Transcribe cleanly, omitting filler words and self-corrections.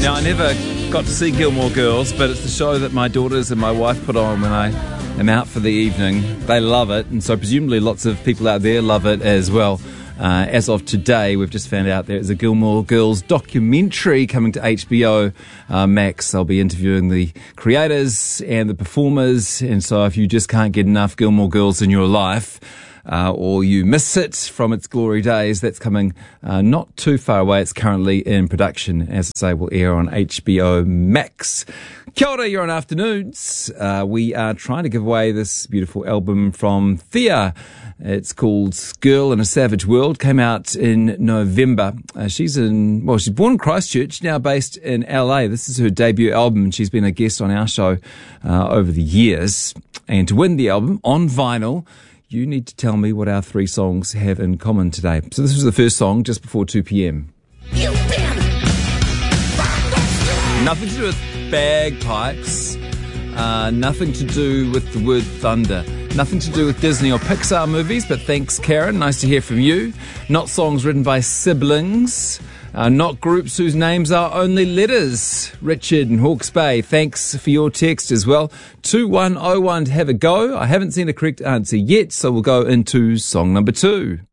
Now, I never got to see Gilmore Girls, but it's the show that my daughters and my wife put on when I am out for the evening. They love it, and so presumably lots of people out there love it as well. As of today, we've just found out there is a Gilmore Girls documentary coming to HBO Max. I'll be interviewing the creators and the performers, and so if you just can't get enough Gilmore Girls in your life, or you miss it from its glory days, that's coming not too far away. It's currently in production. As I say, will air on HBO Max. Kia ora, you're on Afternoons. We are trying to give away this beautiful album from Thea. It's called Girl in a Savage World. Came out in November. She's born in Christchurch, now based in LA. This is her debut album, and she's been a guest on our show over the years. And to win the album on vinyl, you need to tell me what our three songs have in common today. So this was the first song just before 2 p.m. Nothing to do with bagpipes. Nothing to do with the word thunder. Nothing to do with Disney or Pixar movies, but thanks, Karen. Nice to hear from you. Not songs written by siblings. Not groups whose names are only letters. Richard in Hawke's Bay, thanks for your text as well. 2101 to have a go. I haven't seen a correct answer yet, so we'll go into song number 2.